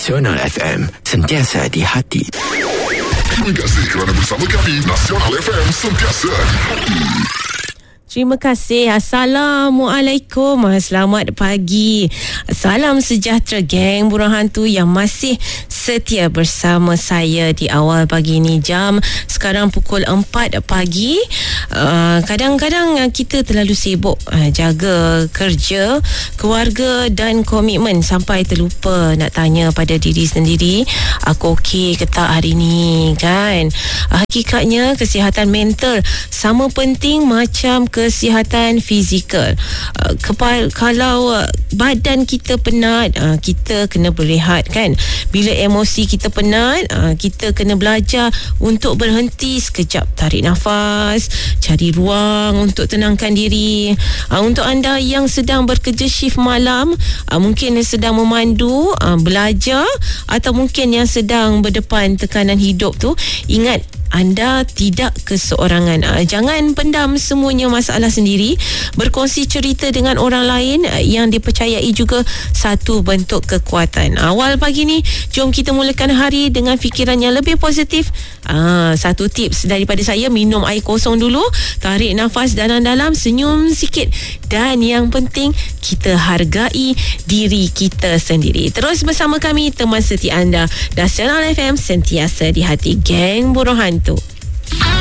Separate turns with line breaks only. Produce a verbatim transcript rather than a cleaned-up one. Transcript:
Nasional F M, sentiasa di hati.
Terima kasih kerana bersama kami. Nasional F M, sentiasa di hati.
Terima kasih. Assalamualaikum. Selamat pagi. Salam sejahtera geng burung hantu yang masih setia bersama saya di awal pagi ni. Jam sekarang pukul empat pagi. Uh, kadang-kadang kita terlalu sibuk uh, jaga kerja, keluarga dan komitmen sampai terlupa nak tanya pada diri sendiri, aku okey ke tak hari ni, kan? Uh, hakikatnya kesihatan mental sama penting macam kesihatan fizikal. Uh, kepa- kalau uh, badan kita penat, uh, kita kena berehat, kan? Bila emosi kita penat, uh, kita kena belajar untuk berhenti sekejap, tarik nafas, cari ruang untuk tenangkan diri. Uh, untuk anda yang sedang bekerja shift malam, uh, mungkin yang sedang memandu, uh, belajar, atau mungkin yang sedang berdepan tekanan hidup tu, ingat anda tidak keseorangan. Uh, jangan pendam semuanya masalah sendiri. Berkongsi cerita dengan orang lain uh, yang dipercayai juga satu bentuk kekuatan. Awal pagi ni, jom kita mulakan hari dengan fikiran yang lebih positif. Uh, satu tips daripada saya, minum air kosong dulu, tarik nafas dalam-dalam, senyum sikit, dan yang penting kita hargai diri kita sendiri. Terus bersama kami, teman setia anda, Nasional F M, sentiasa di hati, geng burung hantu.